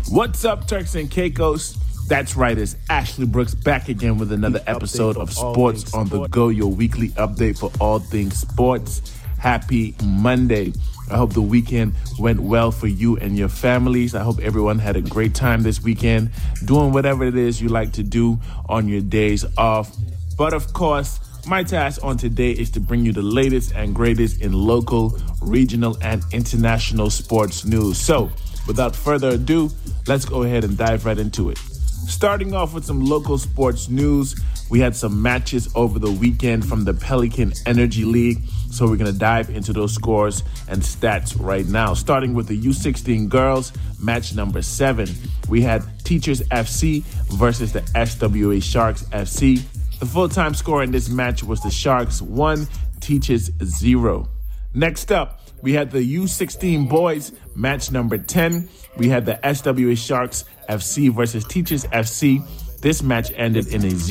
What's up, Turks and Caicos? That's right, it's Ashley Brooks back again with another episode of Sports on the Go, your weekly update for all things sports. Happy Monday. I hope the weekend went well for you and your families. I hope everyone had a great time this weekend, doing whatever it is you like to do on your days off. But of course, my task on today is to bring you the latest and greatest in local, regional, and international sports news. So, without further ado, let's go ahead and dive right into it. Starting off with some local sports news, we had some matches over the weekend from the Pelican Energy League. So we're going to dive into those scores and stats right now. Starting with the U16 girls, match number 7. We had Teachers FC versus the SWA Sharks FC. The full-time score in this match was the Sharks 1, Teachers 0. Next up, we had the U16 boys, match number 10. We had the SWA Sharks FC versus Teachers FC. This match ended in a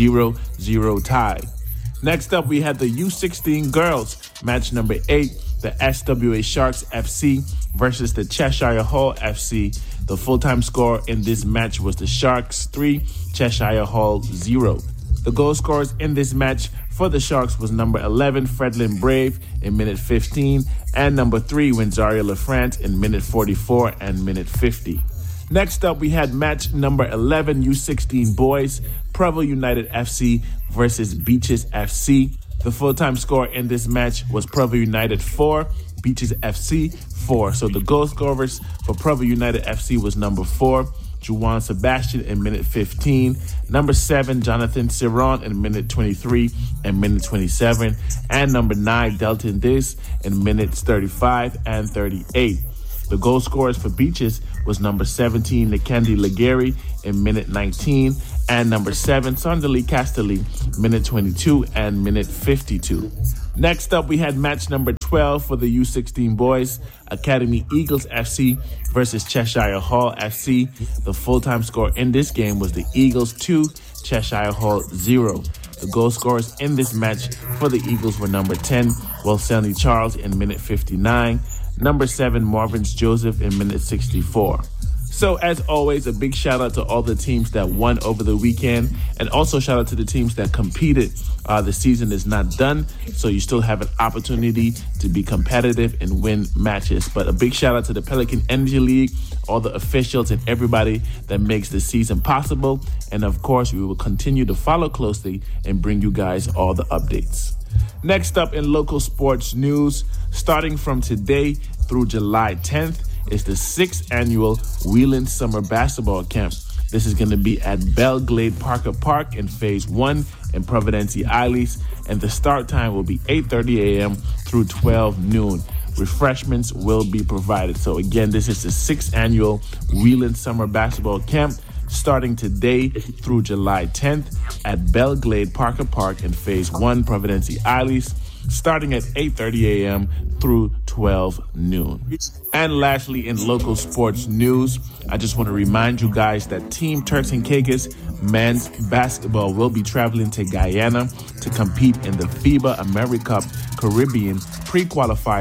0-0 tie. Next up, we had the U16 girls, match number 8. The SWA Sharks FC versus the Cheshire Hall FC. The full-time score in this match was the Sharks 3, Cheshire Hall 0. The goal scorers in this match for the Sharks was number 11, Fredlin Brave in minute 15, and number 3, Winzaria LaFrance in minute 44 and minute 50. Next up, we had match number 11, U16 boys, Provo United FC versus Beaches FC. The full-time score in this match was Provo United 4, Beaches FC 4. So the goal scorers for Provo United FC was number 4, Juwan Sebastian in minute 15, number 7, Jonathan Ciron in minute 23 and minute 27, and number 9, Delton Dis in minutes 35 and 38. The goal scorers for Beaches was number 17, Nikendi Legary in minute 19, and number 7, Sondali Castelli, minute 22 and minute 52. Next up, we had match number 12 for the U16 boys, Academy Eagles FC versus Cheshire Hall FC. The full-time score in this game was the Eagles 2, Cheshire Hall 0. The goal scorers in this match for the Eagles were number 10, Wilselny Charles in minute 59, number 7, Marvins Joseph in minute 64. So, as always, a big shout out to all the teams that won over the weekend, and also shout out to the teams that competed. The season is not done, so you still have an opportunity to be competitive and win matches. But a big shout out to the Pelican Energy League, all the officials and everybody that makes the season possible. And of course, we will continue to follow closely and bring you guys all the updates. Next up in local sports news, starting from today through July 10th, is the 6th annual Wheeling Summer Basketball Camp. This is going to be at Belglade Parker Park in Phase 1 in Providencia Isles, and the start time will be 8:30 a.m. through 12 noon. Refreshments will be provided. So again, this is the 6th annual Wheeling Summer Basketball Camp, starting today through July 10th at Belglade Parker Park in Phase 1, Providencia Isles, starting at 8:30 a.m. through 12 noon. And lastly, in local sports news, I just want to remind you guys that Team Turks and Caicos men's basketball will be traveling to Guyana to compete in the FIBA AmeriCup Caribbean pre-qualifier